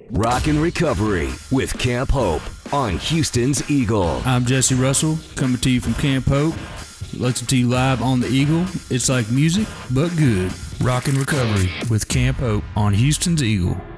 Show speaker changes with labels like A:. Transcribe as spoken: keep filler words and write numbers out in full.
A: Rock and Recovery with Camp Hope on Houston's Eagle.
B: I'm Jesse Russell, coming to you from Camp Hope. Listen to you live on the Eagle. It's like music, but good. Rock and Recovery with Camp Hope on Houston's Eagle.